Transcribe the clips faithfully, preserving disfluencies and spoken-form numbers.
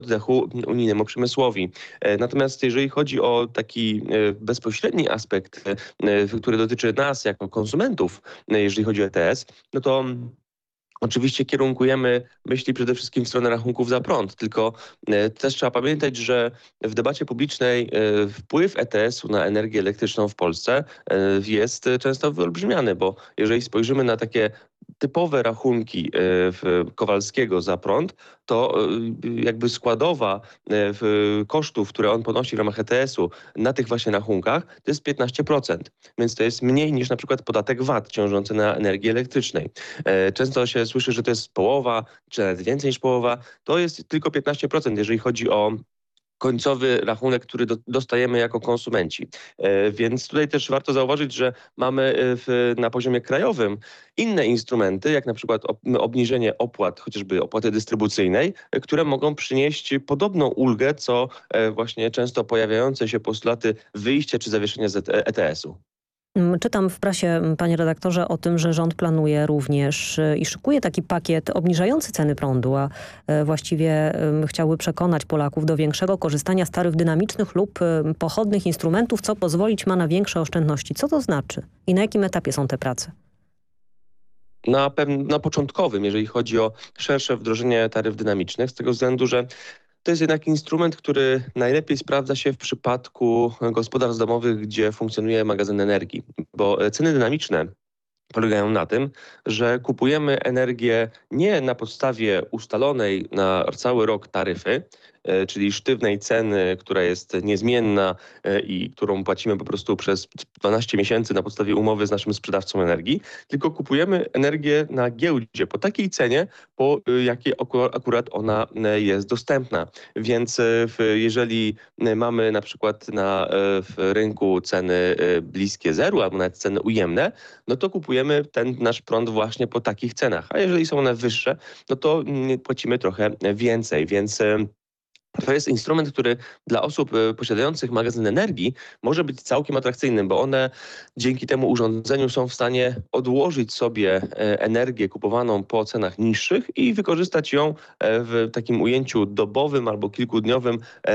oddechu unijnemu przemysłowi. Natomiast jeżeli chodzi o taki bezpośredni aspekt, który dotyczy nas jako konsumentów, jeżeli chodzi o E T S, no to oczywiście kierunkujemy myśli przede wszystkim w stronę rachunków za prąd, tylko też trzeba pamiętać, że w debacie publicznej wpływ E T S-u na energię elektryczną w Polsce jest często wyolbrzymiany, bo jeżeli spojrzymy na takie typowe rachunki Kowalskiego za prąd, to jakby składowa kosztów, które on ponosi w ramach E T S-u na tych właśnie rachunkach, to jest piętnaście procent. Więc to jest mniej niż na przykład podatek V A T ciążący na energii elektrycznej. Często się słyszy, że to jest połowa, czy nawet więcej niż połowa. To jest tylko piętnaście procent, jeżeli chodzi o końcowy rachunek, który do, dostajemy jako konsumenci. E, więc tutaj też warto zauważyć, że mamy w, na poziomie krajowym inne instrumenty, jak na przykład ob, obniżenie opłat, chociażby opłaty dystrybucyjnej, e, które mogą przynieść podobną ulgę, co e, właśnie często pojawiające się postulaty wyjścia czy zawieszenia z E T S-u. Czytam w prasie, panie redaktorze, o tym, że rząd planuje również i szykuje taki pakiet obniżający ceny prądu, a właściwie chciałby przekonać Polaków do większego korzystania z taryf dynamicznych lub pochodnych instrumentów, co pozwolić ma na większe oszczędności. Co to znaczy i na jakim etapie są te prace? Na, pewnym, na początkowym, jeżeli chodzi o szersze wdrożenie taryf dynamicznych, z tego względu, że to jest jednak instrument, który najlepiej sprawdza się w przypadku gospodarstw domowych, gdzie funkcjonuje magazyn energii, bo ceny dynamiczne polegają na tym, że kupujemy energię nie na podstawie ustalonej na cały rok taryfy, czyli sztywnej ceny, która jest niezmienna i którą płacimy po prostu przez dwanaście miesięcy na podstawie umowy z naszym sprzedawcą energii, tylko kupujemy energię na giełdzie po takiej cenie, po jakiej akurat ona jest dostępna. Więc jeżeli mamy na przykład na w rynku ceny bliskie zeru albo nawet ceny ujemne, no to kupujemy ten nasz prąd właśnie po takich cenach. A jeżeli są one wyższe, no to płacimy trochę więcej, więc to jest instrument, który dla osób posiadających magazyn energii może być całkiem atrakcyjny, bo one dzięki temu urządzeniu są w stanie odłożyć sobie energię kupowaną po cenach niższych i wykorzystać ją w takim ujęciu dobowym albo kilkudniowym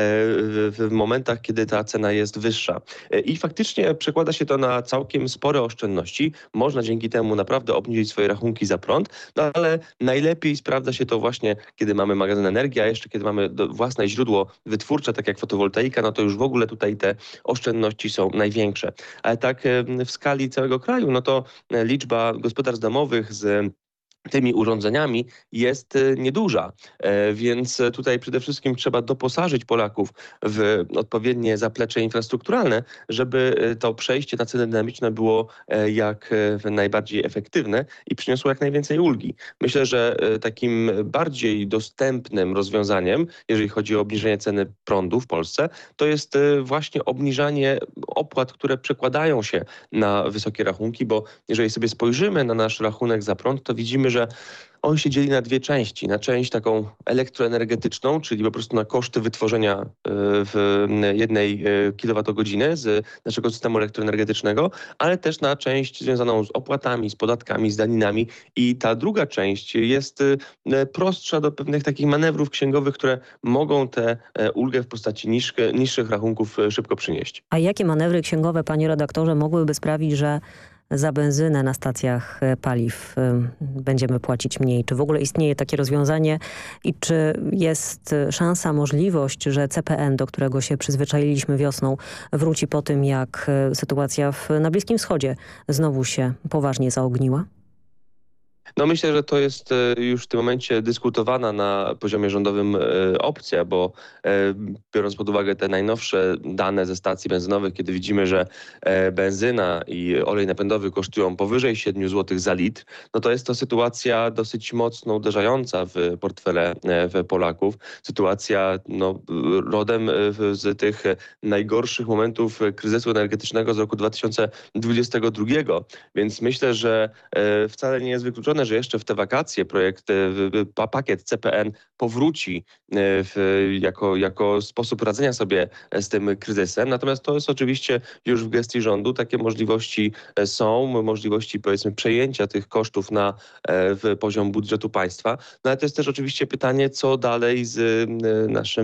w momentach, kiedy ta cena jest wyższa. I faktycznie przekłada się to na całkiem spore oszczędności. Można dzięki temu naprawdę obniżyć swoje rachunki za prąd, no ale najlepiej sprawdza się to właśnie, kiedy mamy magazyn energii, a jeszcze kiedy mamy własne źródło wytwórcze, tak jak fotowoltaika, no to już w ogóle tutaj te oszczędności są największe. Ale tak w skali całego kraju, no to liczba gospodarstw domowych z tymi urządzeniami jest nieduża, więc tutaj przede wszystkim trzeba doposażyć Polaków w odpowiednie zaplecze infrastrukturalne, żeby to przejście na ceny dynamiczne było jak najbardziej efektywne i przyniosło jak najwięcej ulgi. Myślę, że takim bardziej dostępnym rozwiązaniem, jeżeli chodzi o obniżenie ceny prądu w Polsce, to jest właśnie obniżanie opłat, które przekładają się na wysokie rachunki, bo jeżeli sobie spojrzymy na nasz rachunek za prąd, to widzimy, że on się dzieli na dwie części. Na część taką elektroenergetyczną, czyli po prostu na koszty wytworzenia w jednej kilowatogodziny z naszego systemu elektroenergetycznego, ale też na część związaną z opłatami, z podatkami, z daninami. I ta druga część jest prostsza do pewnych takich manewrów księgowych, które mogą tę ulgę w postaci niższych, niższych rachunków szybko przynieść. A jakie manewry księgowe, panie redaktorze, mogłyby sprawić, że za benzynę na stacjach paliw będziemy płacić mniej? Czy w ogóle istnieje takie rozwiązanie i czy jest szansa, możliwość, że C P N, do którego się przyzwyczailiśmy wiosną, wróci po tym, jak sytuacja w, na Bliskim Wschodzie znowu się poważnie zaogniła? No myślę, że to jest już w tym momencie dyskutowana na poziomie rządowym opcja, bo biorąc pod uwagę te najnowsze dane ze stacji benzynowych, kiedy widzimy, że benzyna i olej napędowy kosztują powyżej siedmiu złotych za litr, no to jest to sytuacja dosyć mocno uderzająca w portfele w Polaków. Sytuacja no, rodem z tych najgorszych momentów kryzysu energetycznego z roku dwa tysiące dwudziestego drugiego. Więc myślę, że wcale nie jest wykluczone, że jeszcze w te wakacje projekt, pakiet C P N powróci w, jako, jako sposób radzenia sobie z tym kryzysem. Natomiast to jest oczywiście już w gestii rządu. Takie możliwości są, możliwości powiedzmy przejęcia tych kosztów na w poziom budżetu państwa. No ale to jest też oczywiście pytanie, co dalej z naszym